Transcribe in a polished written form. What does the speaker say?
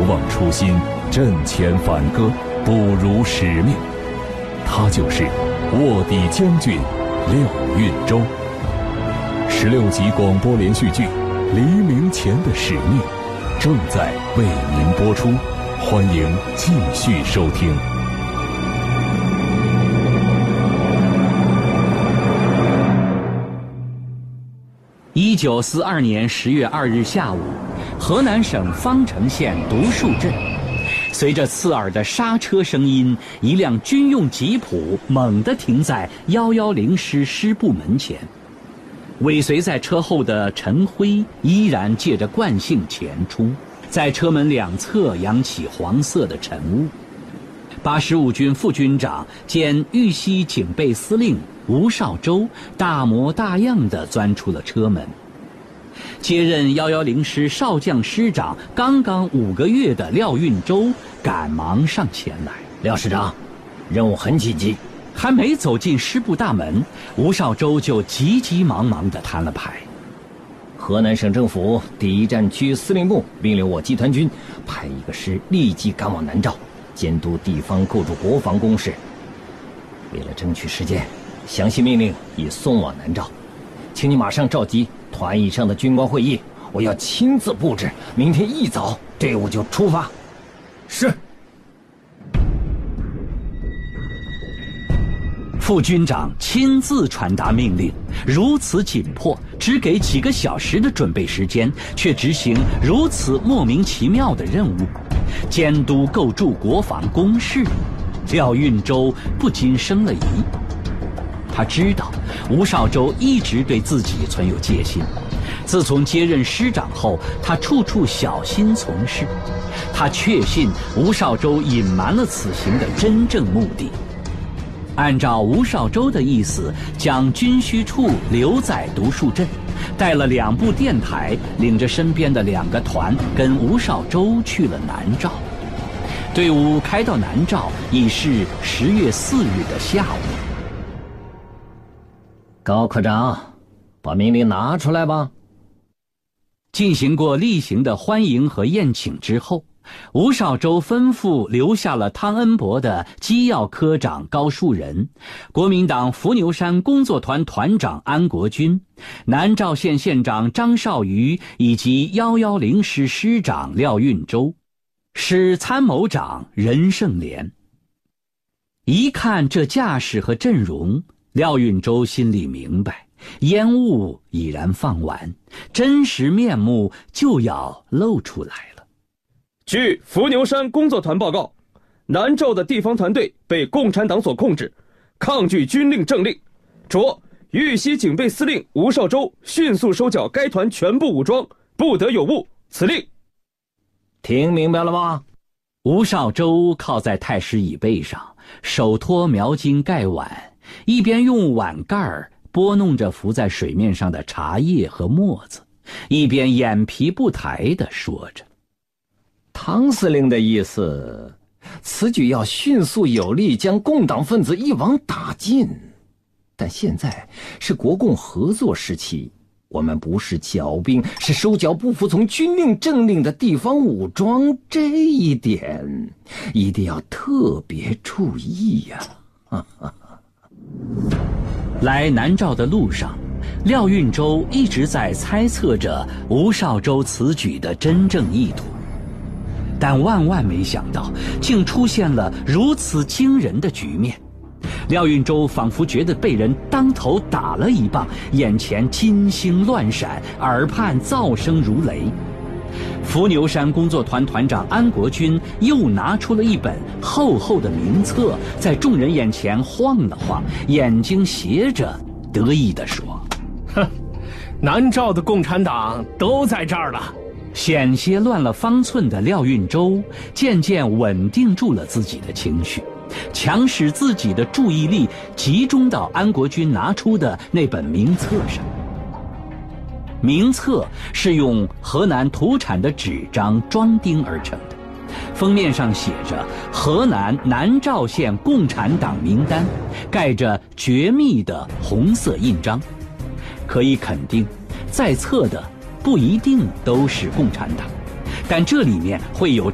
忘初心，阵前反戈，不辱使命。他就是卧底将军廖运周。16集广播连续剧《黎明前的使命》正在为您播出，欢迎继续收听。 1942年10月2日下午，河南省方城县独树镇，随着刺耳的刹车声音，一辆军用吉普猛地停在110师师部门前。尾随在车后的陈辉依然借着惯性前出，在车门两侧扬起黄色的晨雾。85军副军长兼豫西警备司令吴绍周大模大样地钻出了车门。接任110师少将师长刚刚5个月的廖运周赶忙上前来：“ 廖师长，任务很紧急。” 还没走进师部大门，吴绍周就急急忙忙地摊了牌：“ 河南省政府第一战区司令部命令我集团军派一个师立即赶往南诏，监督地方构筑国防工事。为了争取时间，详细命令已送往南诏，请你马上召集团以上的军官会议，我要亲自布置，明天一早队伍就出发。” 是。 副军长亲自传达命令，如此紧迫，只给几个小时的准备时间，却执行如此莫名其妙的任务，监督构筑国防工事。廖运周不禁生了疑。他知道吴绍周一直对自己存有戒心，自从接任师长后，他处处小心从事。他确信吴绍周隐瞒了此行的真正目的。按照吴绍周的意思，将军需处留在独树镇，带了2部电台，领着身边的2个团，跟吴绍周去了南诏。队伍开到南诏已是10月4日的下午。 高科长，把命令拿出来吧。 进行过例行的欢迎和宴请之后，吴绍周吩咐留下了汤恩伯的机要科长高树人，国民党伏牛山工作团团长安国军，南诏县县长张绍瑜以及110师师长廖运周，师参谋长任胜连。一看这架势和阵容，廖运周心里明白，烟雾已然放完，真实面目就要露出来了。 据伏牛山工作团报告，南诏的地方团队被共产党所控制，抗拒军令政令，着豫西警备司令吴绍周迅速收缴该团全部武装，不得有误。此令。 听明白了吗？ 吴绍周靠在太师椅背上，手托描金盖碗，一边用碗盖拨弄着浮在水面上的茶叶和沫子，一边眼皮不抬地说着：“ 汤司令的意思，此举要迅速有力将共党分子一网打尽。但现在是国共合作时期，我们不是剿兵，是收缴不服从军令政令的地方武装，这一点一定要特别注意呀。” 来南诏的路上，廖运周一直在猜测着吴绍周此举的真正意图。但万万没想到，竟出现了如此惊人的局面。廖运周仿佛觉得被人当头打了一棒，眼前金星乱闪，耳畔噪声如雷。伏牛山工作团团长安国军又拿出了一本厚厚的名册，在众人眼前晃了晃，眼睛斜着，得意地说：“ 哼，南诏的共产党都在这儿了。” 险些乱了方寸的廖运周渐渐稳定住了自己的情绪，强使自己的注意力集中到安国军拿出的那本名册上。名册是用河南土产的纸张装订而成的，封面上写着河南南诏县共产党名单，盖着绝密的红色印章。可以肯定，在册的不一定都是共产党，但这里面会有